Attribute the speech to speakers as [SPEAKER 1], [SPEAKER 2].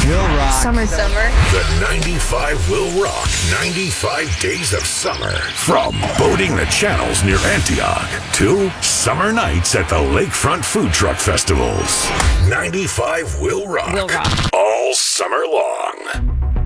[SPEAKER 1] Will rock.
[SPEAKER 2] Summer.
[SPEAKER 3] The 95 will rock 95 days of summer. From boating the channels near Antioch to summer nights at the lakefront food truck festivals. 95 will rock.
[SPEAKER 2] Will rock.
[SPEAKER 3] All summer long.